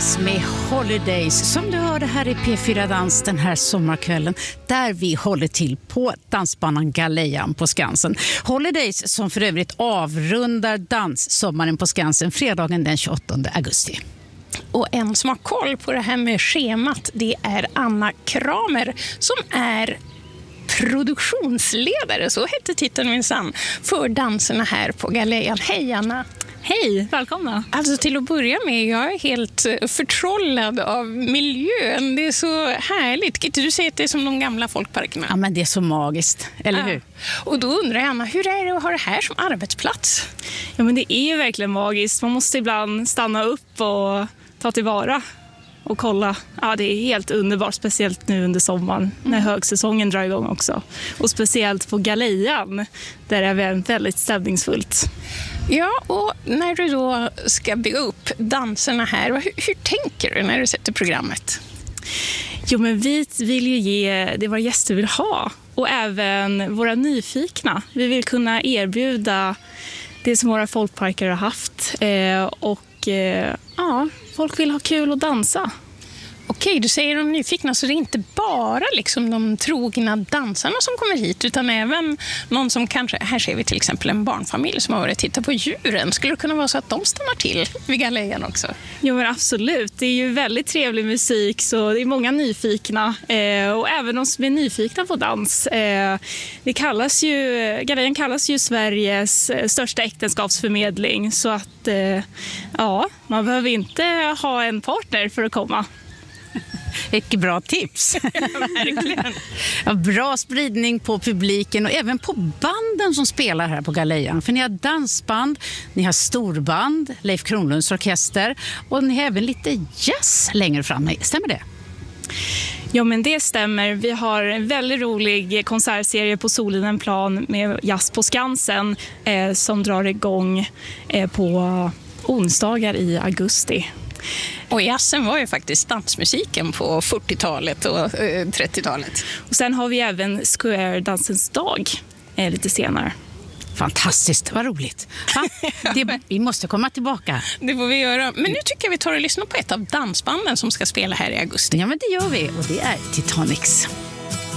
Yes med Holidays som du hörde här i P4 Dans den här sommarkvällen där vi håller till på dansbanan Galejan på Skansen. Holidays som för övrigt avrundar danssommaren på Skansen fredagen den 28 augusti. Och en som har koll på det här med schemat, det är Anna Kramer som är produktionsledare, så heter titeln minsann, för danserna här på Galejan. Hej Anna! Hej, välkomna! Alltså till att börja med, jag är helt förtrollad av miljön. Det är så härligt. Kan inte du säga att det är som de gamla folkparkerna? Ja, men det är så magiskt, eller hur? Och då undrar jag, Anna, hur är det att ha det här som arbetsplats? Ja, men det är ju verkligen magiskt. Man måste ibland stanna upp och ta tillvara och kolla. Ja, det är helt underbart, speciellt nu under sommaren när högsäsongen drar igång också. Och speciellt på Galejan, där är det väldigt stämningsfullt. Ja, och när du då ska bygga upp danserna här, hur tänker du när du sätter programmet? Jo, men vi vill ju ge det våra gäster vill ha och även våra nyfikna. Vi vill kunna erbjuda det som våra folkparker har haft ja, folk vill ha kul och dansa. Okej, du säger de nyfikna, så det är inte bara liksom de trogna dansarna som kommer hit, utan även någon som kanske, här ser vi till exempel en barnfamilj som har varit och tittat på djuren. Skulle det kunna vara så att de stannar till vid Galejan också? Jo, men absolut. Det är ju väldigt trevlig musik, så det är många nyfikna. Och även de som är nyfikna på dans. Galejan kallas ju Sveriges största äktenskapsförmedling, så att ja, man behöver inte ha en partner för att komma. Vilket bra tips. Verkligen. Ja, bra spridning på publiken och även på banden som spelar här på Galejan. För ni har dansband, ni har storband, Leif Kronlunds orkester och ni har även lite jazz längre fram. Stämmer det? Ja, men det stämmer. Vi har en väldigt rolig konsertserie på Solidenplan med jazz på Skansen som drar igång på onsdagar i augusti. Och jazzen var ju faktiskt dansmusiken på 40-talet och 30-talet. Och sen har vi även Square Dansens dag lite senare. Fantastiskt, vad roligt. Vi måste komma tillbaka. Det får vi göra. Men nu tycker jag vi tar och lyssnar på ett av dansbanden som ska spela här i augusti. Ja, men det gör vi och det är Titanics.